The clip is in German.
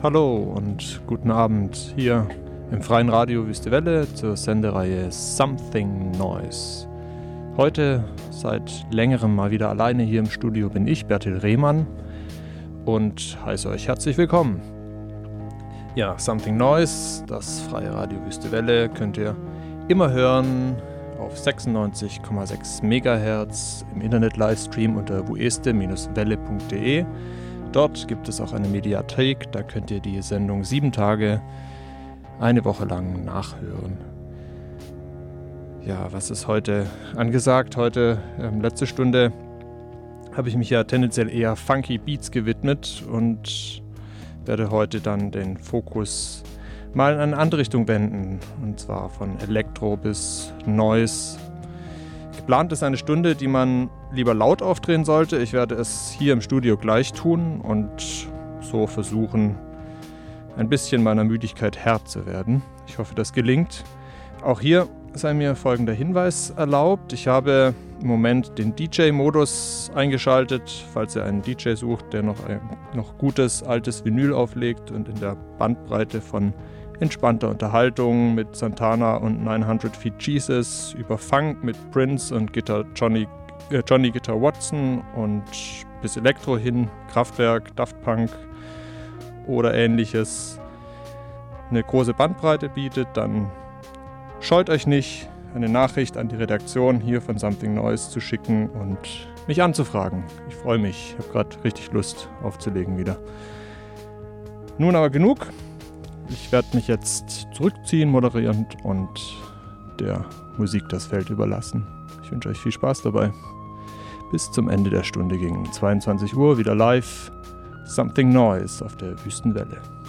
Hallo und guten Abend hier im freien Radio Wüste Welle zur Sendereihe Something Noise. Heute seit längerem mal wieder alleine hier im Studio bin ich, Bertil Rehmann, und heiße euch herzlich willkommen. Ja, Something Noise, das freie Radio Wüste Welle, könnt ihr immer hören auf 96,6 MHz im Internet-Livestream unter wueste-welle.de. Dort gibt es auch eine Mediathek, da könnt ihr die Sendung 7 Tage, eine Woche lang nachhören. Ja, was ist heute angesagt? Heute, letzte Stunde, habe ich mich ja tendenziell eher Funky Beats gewidmet und werde heute dann den Fokus mal in eine andere Richtung wenden, und zwar von Elektro bis Noise. Geplant ist eine Stunde, die man lieber laut aufdrehen sollte. Ich werde es hier im Studio gleich tun und so versuchen, ein bisschen meiner Müdigkeit Herr zu werden. Ich hoffe, das gelingt. Auch hier sei mir folgender Hinweis erlaubt. Ich habe im Moment den DJ-Modus eingeschaltet, falls ihr einen DJ sucht, der noch gutes, altes Vinyl auflegt und in der Bandbreite von entspannter Unterhaltung mit Santana und 900 Feet Jesus über Funk mit Prince und Johnny Guitar Watson und bis Elektro hin, Kraftwerk, Daft Punk oder ähnliches eine große Bandbreite bietet, dann scheut euch nicht, eine Nachricht an die Redaktion hier von Something Noise zu schicken und mich anzufragen. Ich freue mich, ich habe gerade richtig Lust aufzulegen wieder. Nun aber genug. Ich werde mich jetzt zurückziehen, moderierend, und der Musik das Feld überlassen. Ich wünsche euch viel Spaß dabei. Bis zum Ende der Stunde gegen 22 Uhr wieder live Something Noise auf der Wüstenwelle.